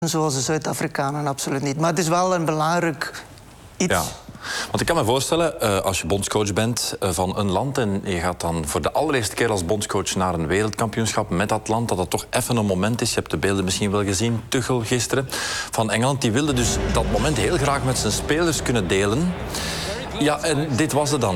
zoals de Zuid-Afrikanen, absoluut niet. Maar het is wel een belangrijk iets. Ja. Want ik kan me voorstellen, als je bondscoach bent van een land en je gaat dan voor de allereerste keer als bondscoach naar een wereldkampioenschap met dat land, dat het toch even een moment is. Je hebt de beelden misschien wel gezien, Tuchel gisteren van Engeland. Die wilde dus dat moment heel graag met zijn spelers kunnen delen. Ja, en dit was het dan.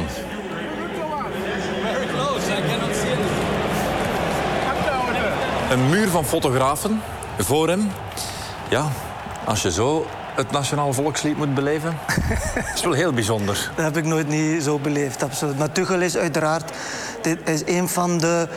Een muur van fotografen voor hem. Ja, als je zo het nationaal volkslied moet beleven, dat is wel heel bijzonder. Dat heb ik nooit niet zo beleefd, absoluut. Maar Tuchel is uiteraard, dit is een van de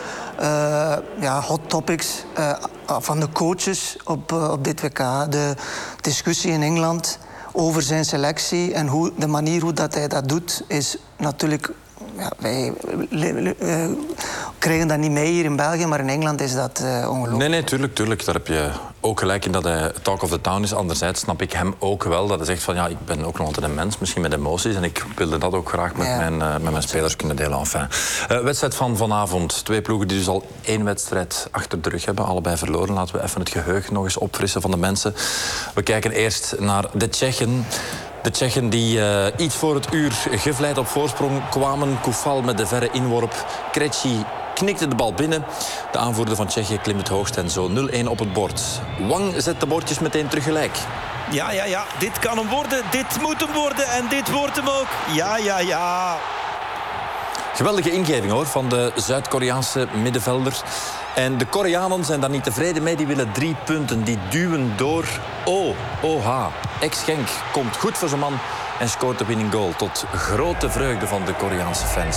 hot topics van de coaches op dit WK. De discussie in Engeland over zijn selectie en de manier hoe dat hij dat doet, is natuurlijk... Ja, wij krijgen dat niet mee hier in België, maar in Engeland is dat ongelooflijk. Nee, tuurlijk. Daar heb je ook gelijk in dat hij talk of the town is. Anderzijds snap ik hem ook wel. Dat hij zegt van, ja, ik ben ook nog altijd een mens, misschien met emoties. En ik wilde dat ook graag met mijn spelers kunnen delen. Enfin. Wedstrijd van vanavond. 2 ploegen die dus al 1 wedstrijd achter de rug hebben. Allebei verloren. Laten we even het geheugen nog eens opfrissen van de mensen. We kijken eerst naar de Tsjechen. De Tsjechen die iets voor het uur gevleid op voorsprong kwamen. Koufal met de verre inworp. Krejci knikte de bal binnen. De aanvoerder van Tsjechië klimt het hoogst en zo 0-1 op het bord. Wang zet de bordjes meteen terug gelijk. Ja. Dit kan hem worden. Dit moet hem worden. En dit wordt hem ook. Ja. Geweldige ingeving hoor, van de Zuid-Koreaanse middenvelder. En de Koreanen zijn daar niet tevreden mee. Die willen 3 punten. Die duwen door. OH. Ex-Genk komt goed voor zijn man en scoort de winning goal. Tot grote vreugde van de Koreaanse fans.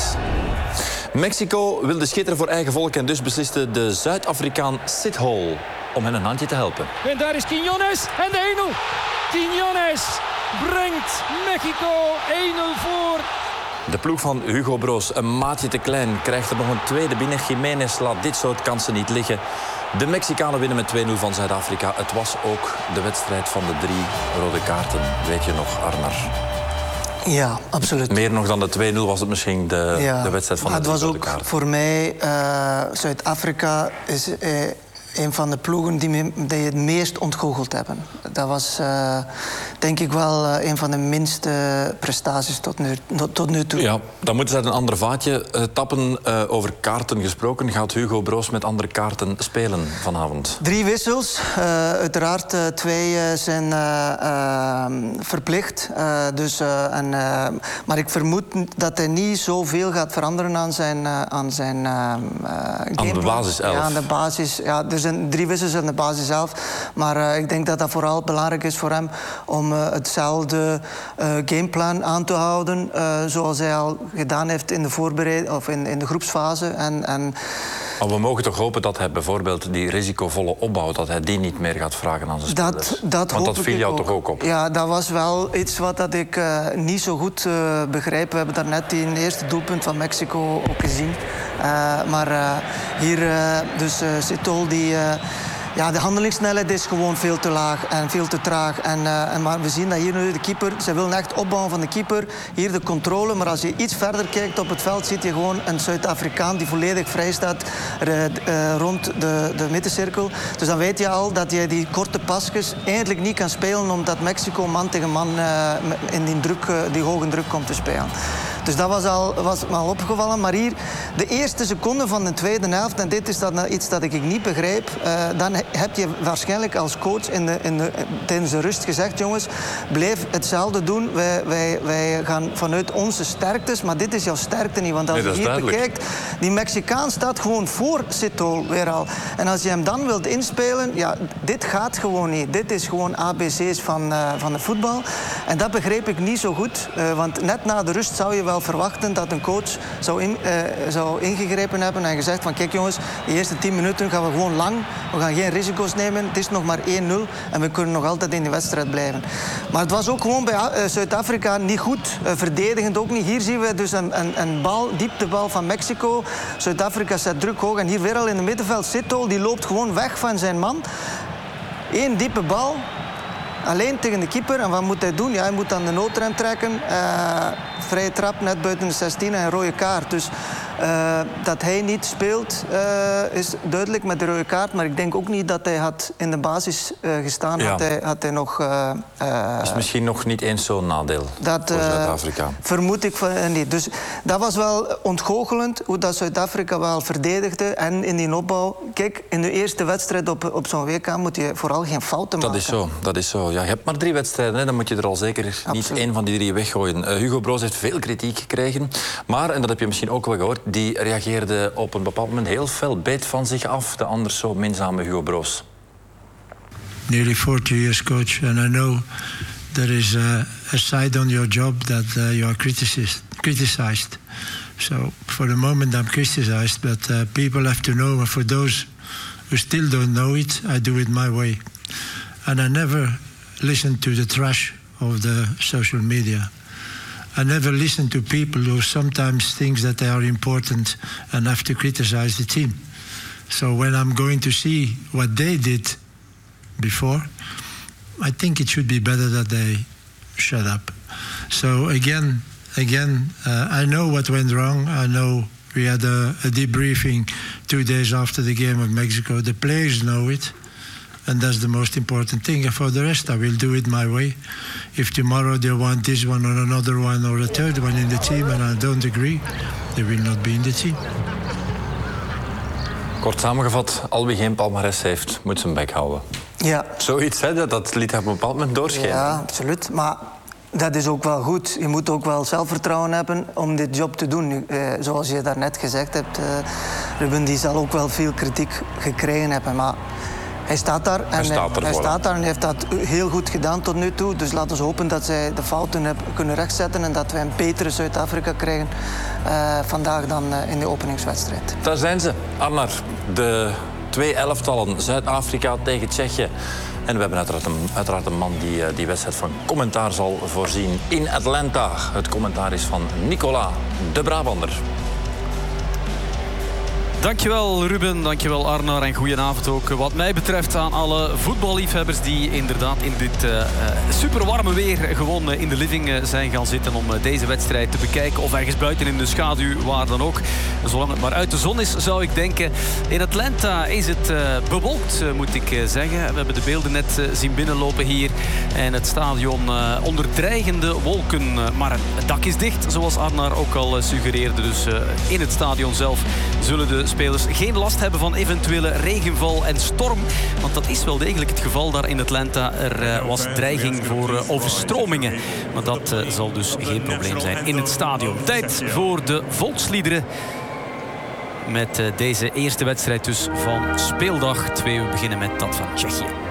Mexico wilde schitteren voor eigen volk en dus besliste de Zuid-Afrikaan Sithole om hen een handje te helpen. En daar is Quiñones en de 1-0. Quiñones brengt Mexico 1-0 voor. De ploeg van Hugo Broos, een maatje te klein, krijgt er nog een tweede binnen. Jiménez laat dit soort kansen niet liggen. De Mexicanen winnen met 2-0 van Zuid-Afrika. Het was ook de wedstrijd van de 3 rode kaarten. Weet je nog, Arnar? Ja, absoluut. Meer nog dan de 2-0 was het misschien de wedstrijd van de 3 rode kaarten. Het was ook voor mij, Zuid-Afrika is... een van de ploegen die het meest ontgoocheld hebben. Dat was denk ik wel een van de minste prestaties tot nu toe. Ja, dan moeten ze uit een ander vaatje tappen. Over kaarten gesproken. Gaat Hugo Broos met andere kaarten spelen vanavond? 3 wissels. Uiteraard 2 zijn verplicht. Maar ik vermoed dat hij niet zoveel gaat veranderen aan zijn aan de basiself. Ja, aan de basis. Ja, er zijn 3 wissels in de basis zelf. Maar ik denk dat dat vooral belangrijk is voor hem om hetzelfde gameplan aan te houden. Zoals hij al gedaan heeft in de voorbereiding of in de groepsfase. Maar we mogen toch hopen dat hij bijvoorbeeld die risicovolle opbouw, dat hij die niet meer gaat vragen aan zijn spelers. Want dat viel jou toch ook op? Ja, dat was wel iets wat ik niet zo goed begrijp. We hebben daarnet die eerste doelpunt van Mexico ook gezien. Sithole die... de handelingssnelheid is gewoon veel te laag en veel te traag. Maar we zien dat hier nu de keeper... Ze willen echt opbouwen van de keeper. Hier de controle. Maar als je iets verder kijkt op het veld... ziet je gewoon een Zuid-Afrikaan die volledig vrij staat rond de middencirkel. Dus dan weet je al dat je die korte pasjes eigenlijk niet kan spelen... omdat Mexico man tegen man in die hoge druk komt te spelen. Dus dat was me al opgevallen. Maar hier, de eerste seconde van de tweede helft... en dit is iets dat ik niet begrijp... dan heb je waarschijnlijk als coach tijdens de rust gezegd... jongens, blijf hetzelfde doen. Wij gaan vanuit onze sterktes, maar dit is jouw sterkte niet. Want als je hier bekijkt, die Mexicaan staat gewoon voor Sithole weer al. En als je hem dan wilt inspelen, ja, dit gaat gewoon niet. Dit is gewoon ABC's van de voetbal. En dat begreep ik niet zo goed. Want net na de rust zou je wel verwachten dat een coach zou ingegrepen hebben en gezegd van kijk jongens, de eerste 10 minuten gaan we gewoon lang. We gaan geen risico's nemen. Het is nog maar 1-0 en we kunnen nog altijd in de wedstrijd blijven. Maar het was ook gewoon bij Zuid-Afrika niet goed. Verdedigend ook niet. Hier zien we dus een bal, dieptebal van Mexico. Zuid-Afrika zet druk hoog en hier weer al in het middenveld Sithole. Die loopt gewoon weg van zijn man. 1 diepe bal. Alleen tegen de keeper. En wat moet hij doen? Ja, hij moet dan de noodrem trekken. Vrije trap net buiten de 16 en een rode kaart. Dus Dat hij niet speelt is duidelijk met de rode kaart. Maar ik denk ook niet dat hij had in de basis gestaan. Ja. Had hij nog... is misschien nog niet eens zo'n nadeel voor Zuid-Afrika. Vermoed ik van niet. Dus dat was wel ontgoochelend hoe dat Zuid-Afrika wel verdedigde. En in die opbouw... Kijk, in de eerste wedstrijd op zo'n WK moet je vooral geen fouten maken. Dat is zo. Ja, je hebt maar 3 wedstrijden, hè. Dan moet je er al zeker niet 1 van die 3 weggooien. Hugo Broos heeft veel kritiek gekregen. Maar, en dat heb je misschien ook wel gehoord, die reageerde op een bepaald moment heel fel, beet van zich af, de anders zo minzame Hugo Broos. Nearly 40 years coach, and I know there is a side on your job that you are criticized. So for the moment I'm criticized, but people have to know, and for those who still don't know it, I do it my way. And I never listen to the trash of the social media. I never listen to people who sometimes think that they are important and have to criticize the team. So when I'm going to see what they did before, I think it should be better that they shut up. So again, I know what went wrong. I know we had a debriefing 2 days after the game of Mexico. The players know it. And that's the most important thing. And for the rest, I will do it my way. If tomorrow they want this one or another one or a third one in the team and I don't agree, they will not be in the team. Kort samengevat, al wie geen palmares heeft, moet zijn bek houden. Ja. Zoiets, hè, dat liet hij op een bepaald moment doorschijnen. Ja, absoluut. Maar dat is ook wel goed. Je moet ook wel zelfvertrouwen hebben om dit job te doen. Nu, zoals je daarnet gezegd hebt, Ruben, die zal ook wel veel kritiek gekregen hebben. Maar hij staat daar en hij heeft dat heel goed gedaan tot nu toe. Dus laten we hopen dat zij de fouten kunnen rechtzetten en dat wij een betere Zuid-Afrika krijgen vandaag dan in de openingswedstrijd. Daar zijn ze, Arnar. De 2 elftallen, Zuid-Afrika tegen Tsjechië. En we hebben uiteraard een man die die wedstrijd van commentaar zal voorzien in Atlanta. Het commentaar is van Nicolas de Brabander. Dankjewel Ruben, dankjewel Arnar en goedenavond ook wat mij betreft aan alle voetballiefhebbers die inderdaad in dit superwarme weer gewoon in de living zijn gaan zitten om deze wedstrijd te bekijken. Of ergens buiten in de schaduw, waar dan ook. Zolang het maar uit de zon is, zou ik denken. In Atlanta is het bewolkt, moet ik zeggen. We hebben de beelden net zien binnenlopen hier. En het stadion onder dreigende wolken. Maar het dak is dicht, zoals Arnar ook al suggereerde. Dus in het stadion zelf zullen de spelers geen last hebben van eventuele regenval en storm. Want dat is wel degelijk het geval daar in Atlanta. Er was dreiging voor overstromingen. Maar dat zal dus geen probleem zijn in het stadion. Tijd voor de volksliederen. Met deze eerste wedstrijd dus van speeldag 2. We beginnen met dat van Tsjechië.